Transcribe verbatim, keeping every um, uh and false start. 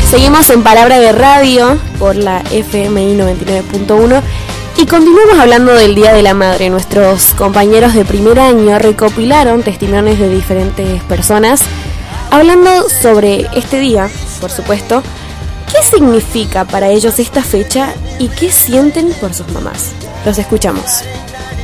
Seguimos en Palabra de Radio por la F M I noventa y nueve punto uno y continuamos hablando del Día de la Madre. Nuestros compañeros de primer año recopilaron testimonios de diferentes personas hablando sobre este día, por supuesto, qué significa para ellos esta fecha y qué sienten por sus mamás. Los escuchamos.